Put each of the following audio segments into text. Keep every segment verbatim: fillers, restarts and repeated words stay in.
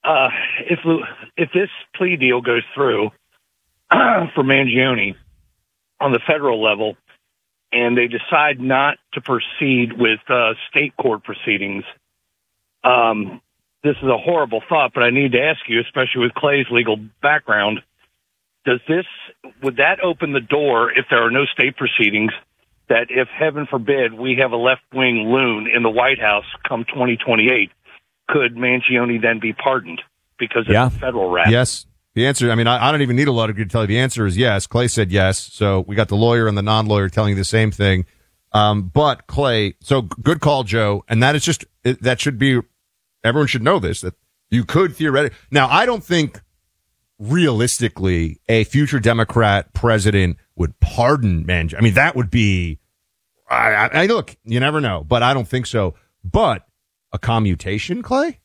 uh, if if this plea deal goes through for Mangione on the federal level, and they decide not to proceed with uh, state court proceedings, um, this is a horrible thought, but I need to ask you, especially with Clay's legal background, does this, would that open the door, if there are no state proceedings, that if, heaven forbid, we have a left-wing loon in the White House come twenty twenty-eight, could Mangione then be pardoned because it's yeah. a federal rap? Yes. The answer, I mean, I, I don't even need a lot of you to tell you the answer is yes. Clay said yes. So we got the lawyer and the non-lawyer telling you the same thing. Um, but Clay, so good call, Joe. And that is just, it, that should be, everyone should know this, that you could theoretically. Now, I don't think realistically a future Democrat president would pardon Mangione. I mean, that would be, I, I, I look, you never know, but I don't think so. But a commutation, Clay,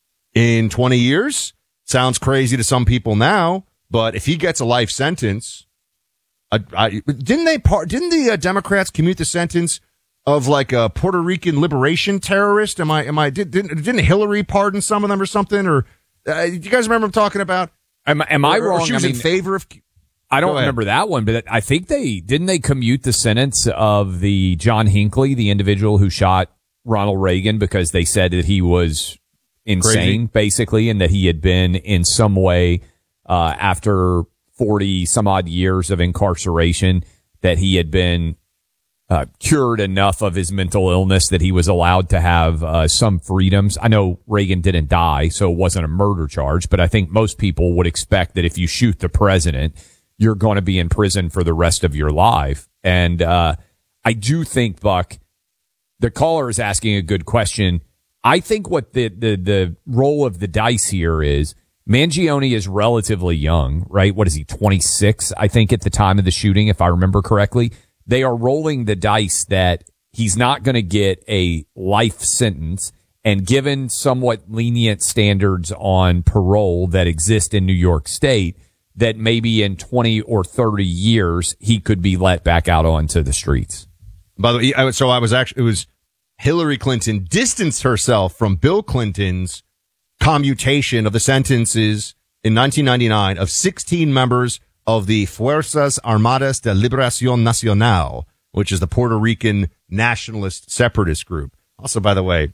in twenty years? Sounds crazy to some people now, but if he gets a life sentence, uh, I, didn't they? Par- didn't the uh, Democrats commute the sentence of like a Puerto Rican liberation terrorist? Am I? Am I? Did, didn't, didn't Hillary pardon some of them or something? Or uh, do you guys remember I'm talking about? Am, am I or, wrong? Or she was I mean, in favor of. I don't remember that one, but I think they didn't they commute the sentence of the John Hinckley, the individual who shot Ronald Reagan, because they said that he was insane, Crazy. basically, and that he had been in some way, uh, after forty some odd years of incarceration, that he had been, uh, cured enough of his mental illness that he was allowed to have, uh, some freedoms. I know Reagan didn't die, so it wasn't a murder charge, but I think most people would expect that if you shoot the president, you're going to be in prison for the rest of your life. And, uh, I do think, Buck, the caller is asking a good question. I think what the, the, the role of the dice here is, Mangione is relatively young, right? What is he, twenty-six, I think, at the time of the shooting, if I remember correctly. They are rolling the dice that he's not going to get a life sentence, and given somewhat lenient standards on parole that exist in New York State, that maybe in twenty or thirty years, he could be let back out onto the streets. By the way, I, so I was actually, it was Hillary Clinton distanced herself from Bill Clinton's commutation of the sentences in nineteen ninety-nine of sixteen members of the Fuerzas Armadas de Liberación Nacional, which is the Puerto Rican nationalist separatist group. Also, by the way,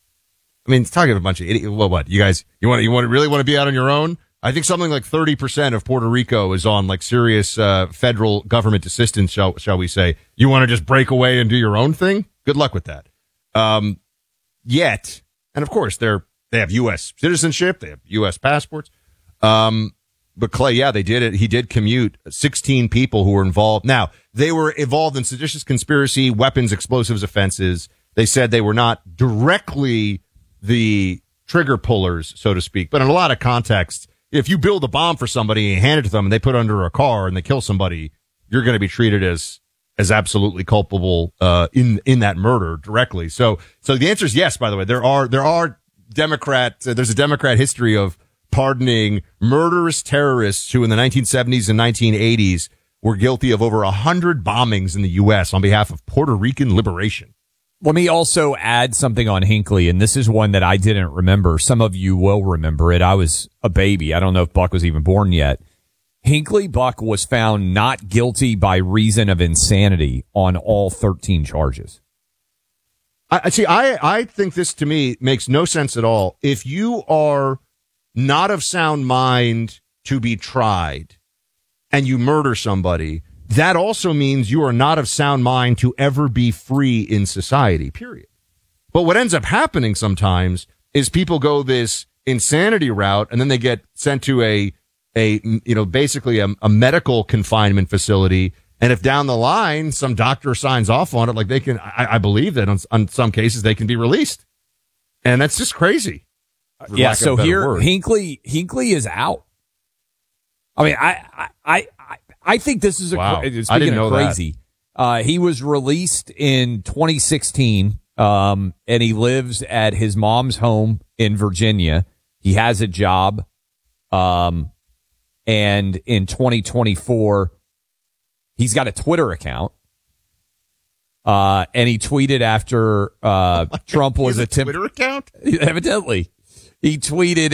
I mean, it's talking about a bunch of idiots. Well, what, you guys, you want to, you want to really want to be out on your own? I think something like thirty percent of Puerto Rico is on like serious, uh, federal government assistance, shall, shall we say. You want to just break away and do your own thing? Good luck with that. Um, yet, and of course, they're, they have U S citizenship, they have U S passports. Um, but Clay, yeah, they did it. He did commute sixteen people who were involved. Now, they were involved in seditious conspiracy, weapons, explosives offenses. They said they were not directly the trigger pullers, so to speak, but in a lot of contexts, if you build a bomb for somebody and hand it to them and they put it under a car and they kill somebody, you're going to be treated as, as absolutely culpable, uh, in, in that murder directly. So, so the answer is yes, by the way. There are, there are Democrat, uh, there's a Democrat history of pardoning murderous terrorists who in the nineteen seventies and nineteen eighties were guilty of over a hundred bombings in the U S on behalf of Puerto Rican liberation. Let me also add something on Hinckley, and this is one that I didn't remember. Some of you will remember it. I was a baby. I don't know if Buck was even born yet. Hinckley Buck was found not guilty by reason of insanity on all thirteen charges. I see. I, I think this to me makes no sense at all. If you are not of sound mind to be tried and you murder somebody, that also means you are not of sound mind to ever be free in society, period. But what ends up happening sometimes is people go this insanity route and then they get sent to a, a, you know, basically a, a medical confinement facility. And if down the line some doctor signs off on it, like they can, I, I believe that on, on some cases they can be released. And that's just crazy. Yeah. So here, word. Hinckley, Hinckley is out. I mean, I, I, I, I think this is a, wow. speaking I didn't of know crazy, uh, he was released in twenty sixteen, um, and he lives at his mom's home in Virginia. He has a job. Um, and in twenty twenty-four, he's got a Twitter account. Uh, and he tweeted after, uh, Trump was attempting, Twitter account? evidently, he tweeted